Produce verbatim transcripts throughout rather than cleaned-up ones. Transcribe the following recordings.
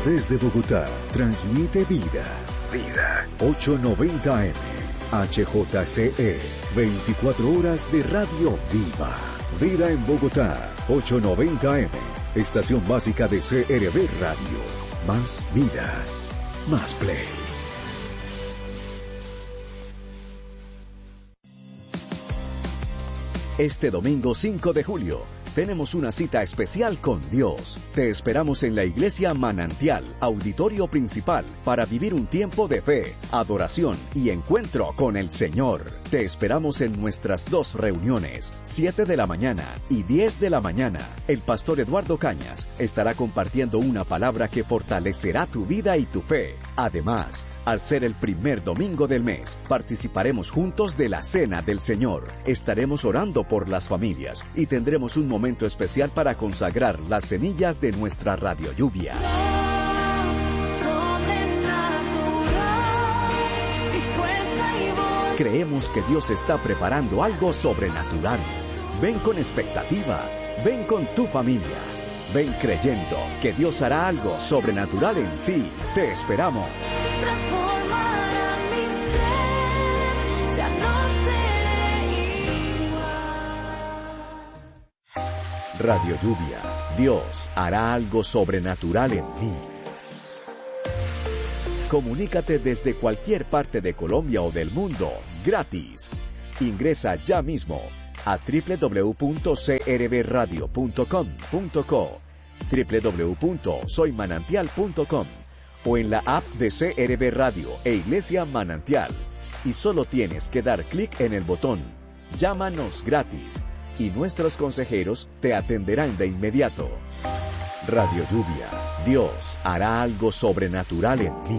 Desde Bogotá, transmite Vida. Vida. ochocientos noventa eme. H J C E. veinticuatro horas de radio viva. Vida en Bogotá. ochocientos noventa eme. Estación básica de C R V Radio. Más vida. Más play. Este domingo cinco de julio tenemos una cita especial con Dios. Te esperamos en la Iglesia Manantial, auditorio principal, para vivir un tiempo de fe, adoración y encuentro con el Señor. Te esperamos en nuestras dos reuniones, siete de la mañana y diez de la mañana. El pastor Eduardo Cañas estará compartiendo una palabra que fortalecerá tu vida y tu fe. Además, al ser el primer domingo del mes, participaremos juntos de la Cena del Señor. Estaremos orando por las familias y tendremos un momento especial para consagrar las semillas de nuestra radio lluvia. Creemos que Dios está preparando algo sobrenatural. Ven con expectativa, ven con tu familia. Ven creyendo que Dios hará algo sobrenatural en ti. Te esperamos. Transformará mi ser, ya no seré igual. Radio Lluvia, Dios hará algo sobrenatural en ti. Comunícate desde cualquier parte de Colombia o del mundo, gratis. Ingresa ya mismo a doble u doble u doble u punto c r v radio punto com punto co, doble u doble u doble u punto soy manantial punto com o en la app de C R V Radio e Iglesia Manantial. Y solo tienes que dar clic en el botón Llámanos gratis y nuestros consejeros te atenderán de inmediato. Radio Lluvia, Dios hará algo sobrenatural en ti.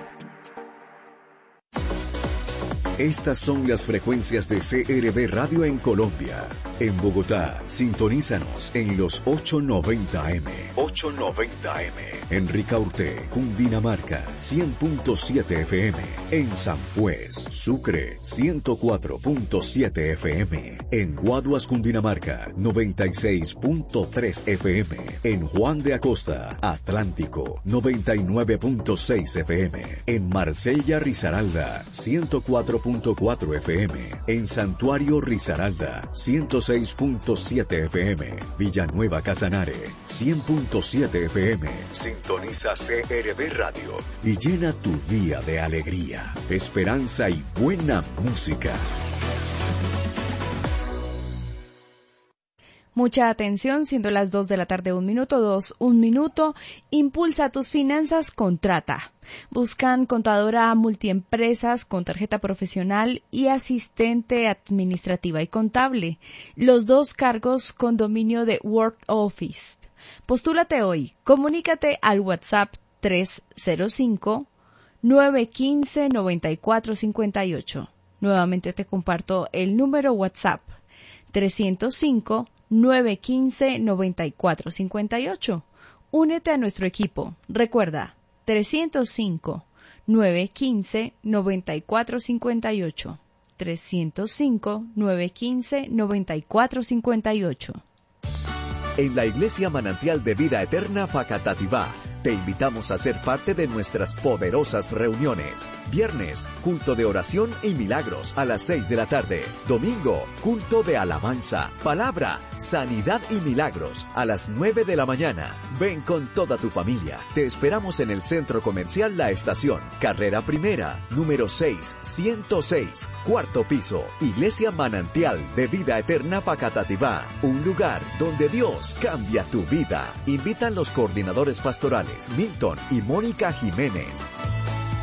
Estas son las frecuencias de C R V Radio en Colombia. En Bogotá, sintonízanos en los ochocientos noventa eme. ochocientos noventa eme. En Ricaurte, Cundinamarca, cien punto siete F M. En San Juez, Sucre, ciento cuatro punto siete F M. En Guaduas, Cundinamarca, noventa y seis punto tres F M. En Juan de Acosta, Atlántico, noventa y nueve punto seis F M. En Marsella, Risaralda, ciento cuatro punto cuatro F M. En Santuario Risaralda, ciento seis punto siete F M. Villanueva Casanare, cien punto siete F M. Sintoniza C R V Radio y llena tu día de alegría, esperanza y buena música. Mucha atención, siendo las dos de la tarde, un minuto, dos, un minuto. Impulsa tus finanzas, contrata. Buscan contadora multiempresas con tarjeta profesional y asistente administrativa y contable. Los dos cargos con dominio de Word Office. Postúlate hoy. Comunícate al WhatsApp tres cero cinco, nueve uno cinco, nueve cuatro cinco ocho. Nuevamente te comparto el número WhatsApp tres cero cinco, nueve uno cinco, nueve cuatro cinco ocho. Únete a nuestro equipo. Recuerda, tres cero cinco, nueve uno cinco, nueve cuatro cinco ocho. tres cero cinco, nueve uno cinco, nueve cuatro cinco ocho. En la Iglesia Manantial de Vida Eterna Facatativá, te invitamos a ser parte de nuestras poderosas reuniones. Viernes, culto de oración y milagros a las seis de la tarde. Domingo, culto de alabanza, palabra, sanidad y milagros a las nueve de la mañana. Ven con toda tu familia. Te esperamos en el Centro Comercial La Estación, carrera primera, número seis, ciento seis, cuarto piso. Iglesia Manantial de Vida Eterna Facatativá, un lugar donde Dios cambia tu vida. Invitan los coordinadores pastorales Milton y Mónica Jiménez.